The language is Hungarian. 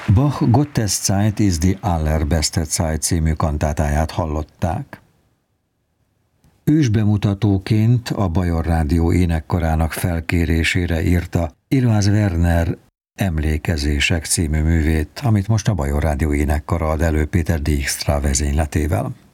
Bach Gottes Zeit ist die allerbeste Zeit című kantátáját hallották. Ősbemutatóként a Bajor Rádió énekkarának felkérésére írta Ilvaz Werner Emlékezések című művét, amit most a Bajor Rádió énekkara ad elő Péter Dijkstra vezényletével.